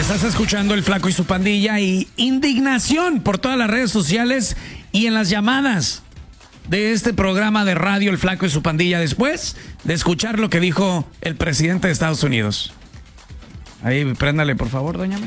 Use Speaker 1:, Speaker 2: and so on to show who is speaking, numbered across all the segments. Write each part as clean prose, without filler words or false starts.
Speaker 1: Estás escuchando El Flaco y su Pandilla y indignación por todas las redes sociales y en las llamadas de este programa de radio El Flaco y su Pandilla después de escuchar lo que dijo el presidente de Estados Unidos. Ahí, préndale, por favor, doña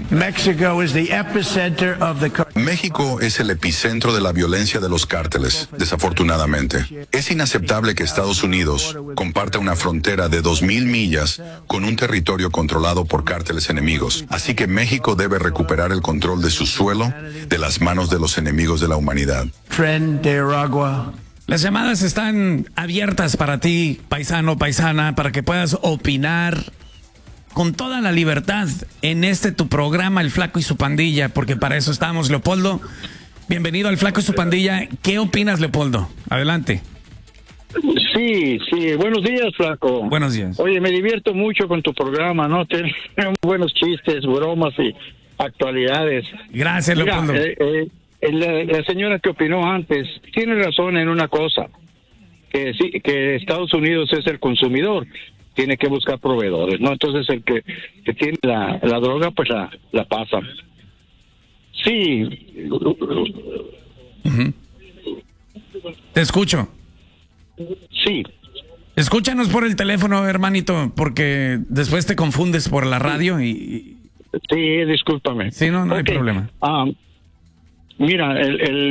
Speaker 2: México es el epicentro de la violencia de los cárteles, desafortunadamente. Es inaceptable que Estados Unidos comparta una frontera de 2,000 millas con un territorio controlado por cárteles enemigos. Así que México debe recuperar el control de su suelo de las manos de los enemigos de la humanidad.
Speaker 1: Las llamadas están abiertas para ti, paisano, paisana, para que puedas opinar con toda la libertad en tu programa El Flaco y su Pandilla, porque para eso estamos. Leopoldo, bienvenido al Flaco y su Pandilla. ¿Qué opinas, Leopoldo? Adelante.
Speaker 3: Sí, buenos días, Flaco.
Speaker 1: Buenos días.
Speaker 3: Oye, me divierto mucho con tu programa, ¿no? Tienes buenos chistes, bromas y actualidades.
Speaker 1: Gracias, Leopoldo.
Speaker 3: Mira, la señora que opinó antes tiene razón en una cosa, que sí, que Estados Unidos es el consumidor, tiene que buscar proveedores, ¿no? Entonces el que tiene la droga, pues la pasa. Sí.
Speaker 1: Te escucho.
Speaker 3: Sí.
Speaker 1: Escúchanos por el teléfono, hermanito, porque después te confundes por la radio y...
Speaker 3: Sí, discúlpame.
Speaker 1: Sí, no hay problema.
Speaker 3: Mira,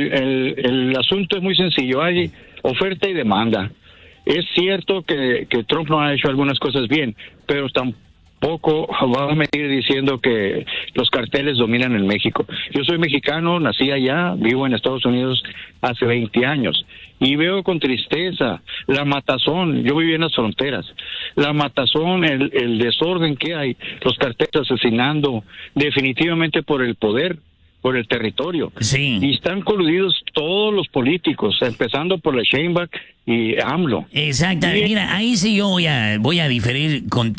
Speaker 3: el asunto es muy sencillo. Hay oferta y demanda. Es cierto que Trump no ha hecho algunas cosas bien, pero tampoco va a venir diciendo que los carteles dominan en México. Yo soy mexicano, nací allá, vivo en Estados Unidos hace 20 años y veo con tristeza la matazón. Yo viví en las fronteras. La matazón, el desorden que hay, los carteles asesinando definitivamente por el poder, por el territorio.
Speaker 1: Sí.
Speaker 3: Y están coludidos todos los políticos, empezando por la Sheinbaum y AMLO.
Speaker 4: Exacto. Mira, ahí sí yo voy a diferir con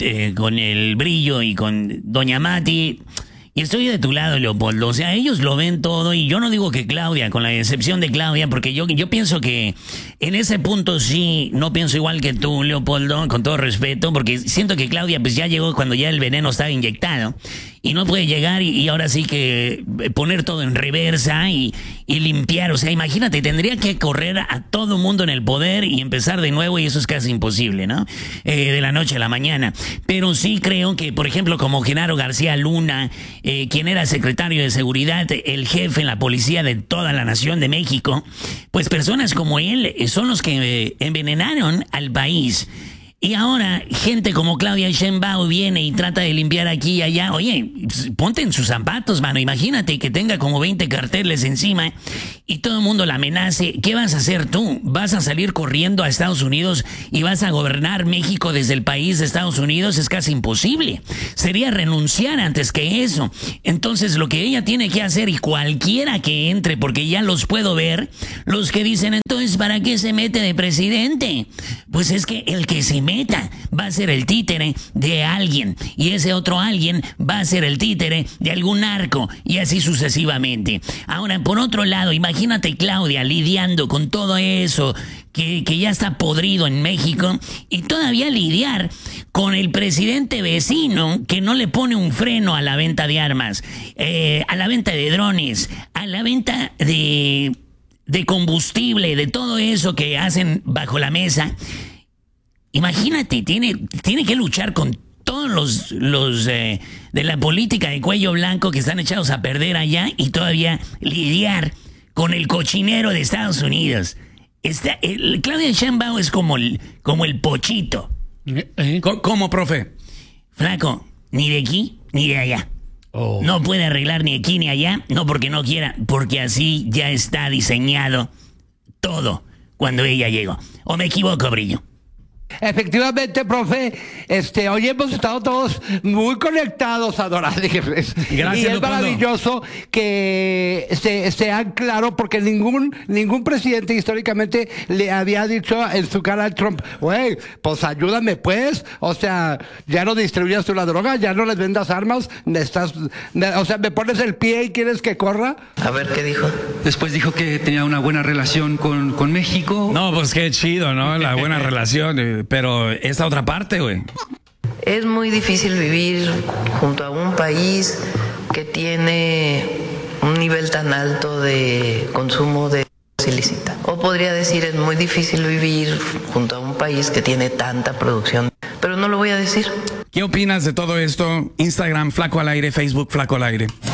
Speaker 4: el Brillo y con doña Mati. Y estoy de tu lado, Leopoldo. O sea, ellos lo ven todo y yo no digo que Claudia, con la excepción de Claudia, porque yo pienso que en ese punto sí, no pienso igual que tú, Leopoldo, con todo respeto, porque siento que Claudia pues ya llegó cuando ya el veneno estaba inyectado y no puede llegar y ahora sí que poner todo en reversa y limpiar. O sea, imagínate, tendría que correr a todo mundo en el poder y empezar de nuevo y eso es casi imposible, ¿no? De la noche a la mañana. Pero sí creo que, por ejemplo, como Genaro García Luna, quien era secretario de Seguridad, el jefe en la policía de toda la nación de México, pues personas como él son los que envenenaron al país. Y ahora, gente como Claudia Sheinbaum viene y trata de limpiar aquí y allá. Oye, ponte en sus zapatos, mano. Imagínate que tenga como 20 carteles encima y todo el mundo la amenace. ¿Qué vas a hacer tú? ¿Vas a salir corriendo a Estados Unidos y vas a gobernar México desde el país de Estados Unidos? Es casi imposible. Sería renunciar antes que eso. Entonces, lo que ella tiene que hacer, y cualquiera que entre, porque ya los puedo ver, los que dicen, entonces, ¿para qué se mete de presidente? Pues es que el que se meta va a ser el títere de alguien y ese otro alguien va a ser el títere de algún narco y así sucesivamente. Ahora, por otro lado, imagínate Claudia lidiando con todo eso que ya está podrido en México y todavía lidiar con el presidente vecino que no le pone un freno a la venta de armas, a la venta de drones, a la venta de combustible, de todo eso que hacen bajo la mesa. Imagínate, tiene que luchar con todos los de la política de cuello blanco que están echados a perder allá y todavía lidiar con el cochinero de Estados Unidos. Claudia Sheinbaum es como el pochito.
Speaker 1: ¿Cómo, profe?
Speaker 4: Flaco, ni de aquí ni de allá.
Speaker 1: Oh.
Speaker 4: No puede arreglar ni aquí ni allá, no porque no quiera, porque así ya está diseñado todo cuando ella llegó. ¿O me equivoco, Brillo?
Speaker 5: Efectivamente, profe, hoy hemos estado todos muy conectados a Doradifes.
Speaker 1: Gracias,
Speaker 5: y es
Speaker 1: Leopoldo.
Speaker 5: maravilloso que sean claros, porque ningún presidente históricamente le había dicho en su cara a Trump, güey, pues ayúdame pues, o sea, ya no distribuyas tú la droga, ya no les vendas armas, me pones el pie y quieres que corra.
Speaker 6: A ver, ¿qué dijo?
Speaker 7: Después dijo que tenía una buena relación con México.
Speaker 1: No, pues qué chido, ¿no? La buena relación. Pero esta otra parte, güey.
Speaker 6: Es muy difícil vivir junto a un país que tiene un nivel tan alto de consumo de ilícita. O podría decir, es muy difícil vivir junto a un país que tiene tanta producción, pero no lo voy a decir.
Speaker 1: ¿Qué opinas de todo esto? Instagram, Flaco al Aire, Facebook, Flaco al Aire.